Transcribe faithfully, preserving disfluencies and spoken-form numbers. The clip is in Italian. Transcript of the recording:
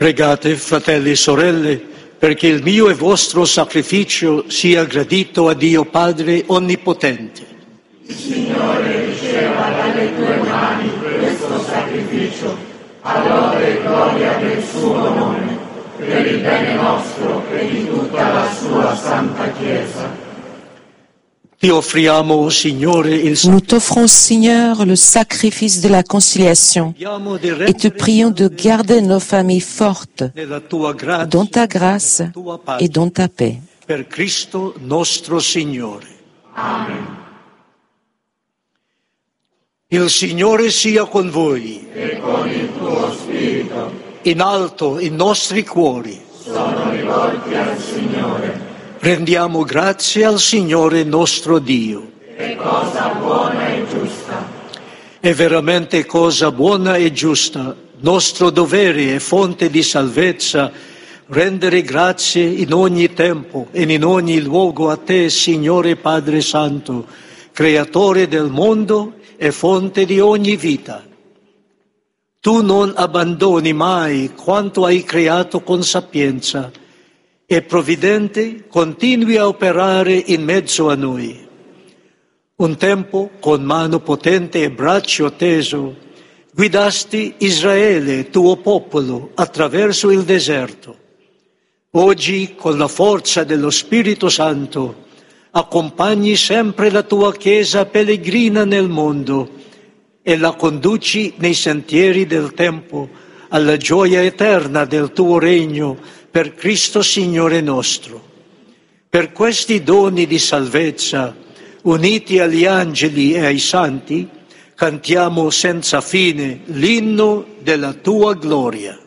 Pregate, fratelli e sorelle, perché il mio e vostro sacrificio sia gradito a Dio Padre Onnipotente. Il Signore riceva dalle tue mani questo sacrificio, a lode e gloria del suo nome, per il bene nostro e di tutta la sua Santa Chiesa. Ti offriamo, o Signore, il Nous t'offrons, Seigneur, le sacrifice de la conciliation et te prions de garder nos familles fortes nella tua grazia, dans ta grâce tua pace, et dans ta paix. per Cristo nostro Signore. Amen. Il Signore sia con voi. E con il tuo spirito In alto i nostri cuori. sono rivolti al Signore. Rendiamo grazie al Signore nostro Dio. È cosa buona e giusta. È veramente cosa buona e giusta, nostro dovere e fonte di salvezza, rendere grazie in ogni tempo e in ogni luogo a te, Signore Padre Santo, Creatore del mondo e fonte di ogni vita. Tu non abbandoni mai quanto hai creato con sapienza e provvidente continui a operare in mezzo a noi. Un tempo, con mano potente e braccio teso, guidasti Israele, tuo popolo, attraverso il deserto. Oggi, con la forza dello Spirito Santo, accompagni sempre la tua Chiesa pellegrina nel mondo e la conduci nei sentieri del tempo alla gioia eterna del tuo regno per Cristo Signore nostro. Per questi doni di salvezza, uniti agli angeli e ai santi, cantiamo senza fine l'inno della tua gloria.